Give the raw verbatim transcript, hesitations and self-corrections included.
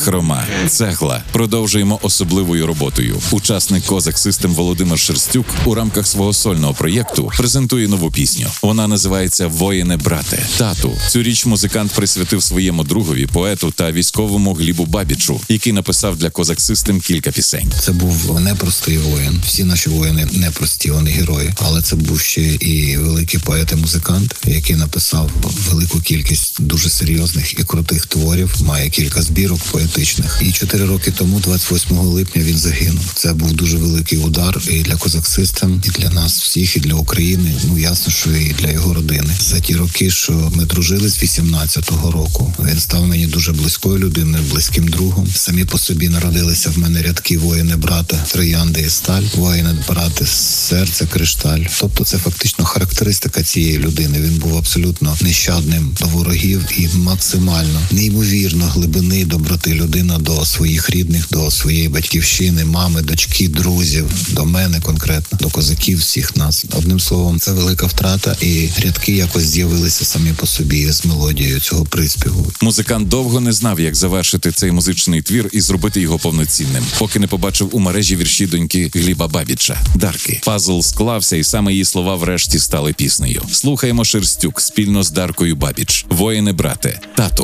бахрома, цегла. Продовжуємо особливою роботою. Учасник Козак Систем Володимир Шерстюк у рамках свого сольного проєкту презентує нову пісню. Вона називається «Воїне брате». Тату. Цю річ музикант присвятив своєму другові, поету та військовому Глібу Бабічу, який написав для Козак Систем кілька пісень. Це був непростий воїн. Всі наші воїни непрості, вони герої. Але це був ще і великий поет і музикант, який написав велику кількість дуже серйозних і крутих творів, має кілька збірок поетичних. І чотири роки тому, двадцять восьмого липня, він загинув. Це був дуже великий удар і для Козак Систем, і для нас всіх, і для України. Ну, ясно, що і для його родини. За ті роки, що ми дружили з вісімнадцятого року, він став мені дуже близькою людиною, близьким другом. Самі по собі народилися в мене рядки «Воїне брата», «Троянди і сталь», «Воїне брате», «Серце, кришталь». Тобто це фактично характеристика цієї людини. Він був абсолютно нещадним до ворогів і максимально неймовірно глибини доброти людина до своїх рідних, до своєї батьківщини, мами, дочки, друзів, до мене конкретно, до козаків всіх нас. Одним словом, це велика втрата, і рядки якось з'явилися самі по собі з мелодією цього приспіву. Музикант довго не знав, як завершити цей музичний твір і зробити його повноцінним, поки не побачив у мережі вірші доньки Гліба Бабіча – Дарки. Пазл склався, і саме її слова врешті стали піснею. Слухаємо Шерстюк спільно з Даркою Бабіч. «Воїне брате», тату.